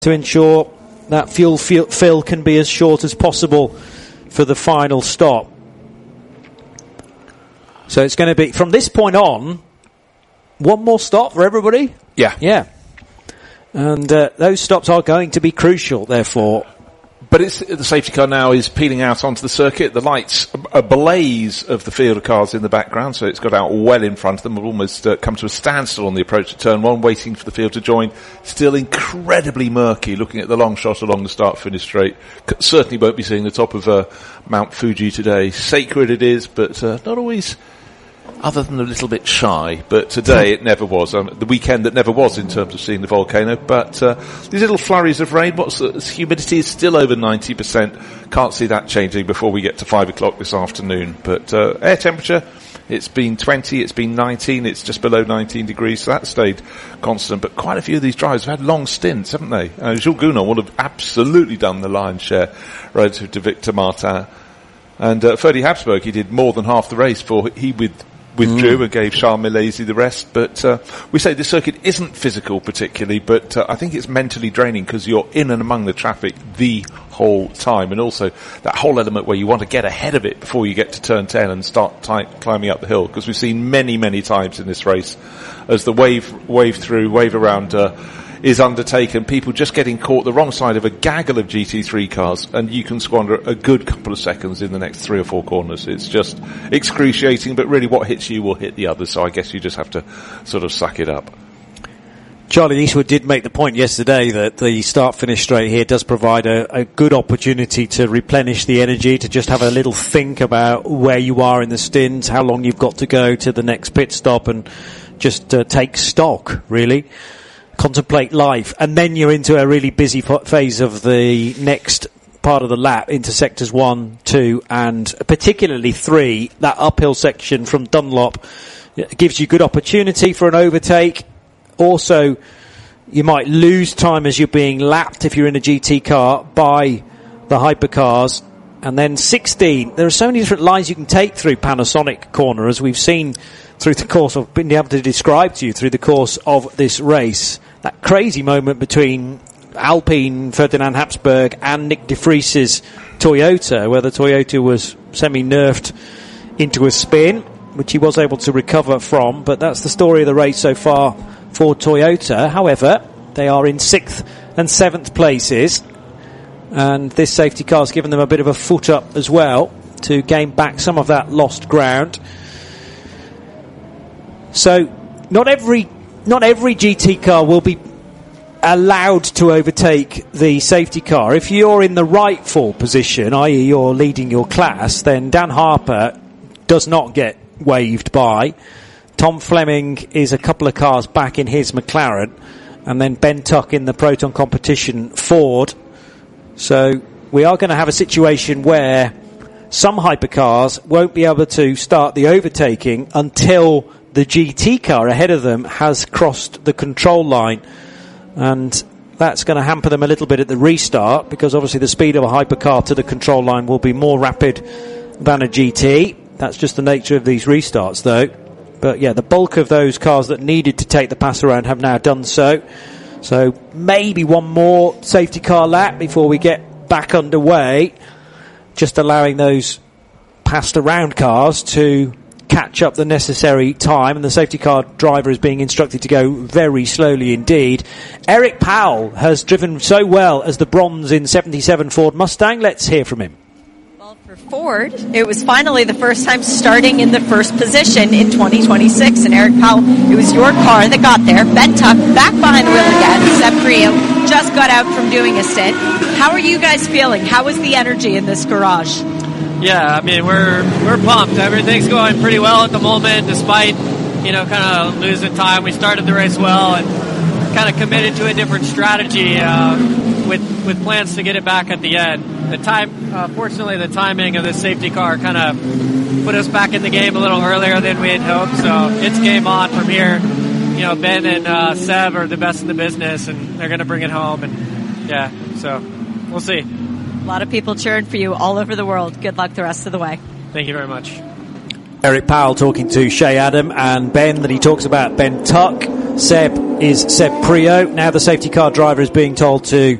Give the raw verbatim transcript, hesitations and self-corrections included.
to ensure that fuel fill can be as short as possible for the final stop. So it's going to be, from this point on, one more stop for everybody? Yeah. Yeah. And uh, those stops are going to be crucial, therefore. But it's, the safety car now is peeling out onto the circuit. The lights, a blaze of the field of cars in the background, so it's got out well in front of them. We've almost uh, come to a standstill on the approach to turn one, waiting for the field to join. Still incredibly murky, looking at the long shot along the start-finish straight. C- certainly won't be seeing the top of uh, Mount Fuji today. Sacred it is, but uh, not always... other than a little bit shy, but today it never was. Um, the weekend that never was in terms of seeing the volcano. But uh, these little flurries of rain, what's the humidity is still over ninety percent. Can't see that changing before we get to five o'clock this afternoon. But uh, air temperature, it's been twenty, it's been nineteen, it's just below nineteen degrees, so that stayed constant. But quite a few of these drivers have had long stints, haven't they? Uh, Jules Gounon would have absolutely done the lion's share relative to Victor Martin. And uh, Ferdy Habsburg, he did more than half the race for he with. withdrew mm. and gave Charles Milesi the rest. But uh, we say the circuit isn't physical particularly, but uh, I think it's mentally draining because you're in and among the traffic the whole time. And also that whole element where you want to get ahead of it before you get to turn ten and start ty- climbing up the hill. Because we've seen many, many times in this race as the wave, wave through, wave around uh, is undertaken, people just getting caught the wrong side of a gaggle of G T three cars, and you can squander a good couple of seconds in the next three or four corners. It's just excruciating, but really what hits you will hit the others, so I guess you just have to sort of suck it up. Charlie Eastwood did make the point yesterday that the start-finish straight here does provide a, a good opportunity to replenish the energy, to just have a little think about where you are in the stint, how long you've got to go to the next pit stop, and just uh, take stock, really. Contemplate life, and then you're into a really busy phase of the next part of the lap into sectors one, two, and particularly three. That uphill section from Dunlop gives you good opportunity for an overtake. Also, you might lose time as you're being lapped if you're in a G T car by the hypercars. And then sixteen, there are so many different lines you can take through Panasonic Corner, as we've seen through the course of, been able to describe to you through the course of this race. That crazy moment between Alpine, Ferdinand Habsburg, and Nick de Vries's Toyota, where the Toyota was semi-nerfed into a spin, which he was able to recover from. But that's the story of the race so far for Toyota. However, they are in sixth and seventh places, and this safety car has given them a bit of a foot up as well to gain back some of that lost ground. So not every not every G T car will be allowed to overtake the safety car. If you're in the rightful position, that is you're leading your class, then Dan Harper does not get waved by. Tom Fleming is a couple of cars back in his McLaren, and then Ben Tuck in the Proton competition Ford. So we are going to have a situation where some hypercars won't be able to start the overtaking until the G T car ahead of them has crossed the control line. And that's going to hamper them a little bit at the restart, because obviously the speed of a hypercar to the control line will be more rapid than a G T. That's just the nature of these restarts, though. But yeah, the bulk of those cars that needed to take the pass around have now done so. So maybe one more safety car lap before we get back underway, just allowing those passed around cars to catch up the necessary time, and the safety car driver is being instructed to go very slowly indeed. Eric Powell has driven so well as the bronze in seventy-seven Ford Mustang. Let's hear from him. Well, for Ford, it was finally the first time starting in the first position in twenty twenty-six, and Eric Powell, it was your car that got there. Ben Tuck back behind the wheel again. Seb Creel just got out from doing a stint. How are you guys feeling? How is the energy in this garage? Yeah, I mean, we're we're pumped. Everything's going pretty well at the moment, despite, you know, kind of losing time. We started the race well and kind of committed to a different strategy uh, with with plans to get it back at the end. The time, uh, fortunately, the timing of the safety car kind of put us back in the game a little earlier than we had hoped. So it's game on from here. You know, Ben and uh, Seb are the best in the business, and they're going to bring it home. And yeah, so we'll see. A lot of people cheering for you all over the world. Good luck the rest of the way. Thank you very much. Eric Powell talking to Shea Adam, and Ben, that he talks about Ben Tuck. Seb is Seb Priaulx. Now the safety car driver is being told to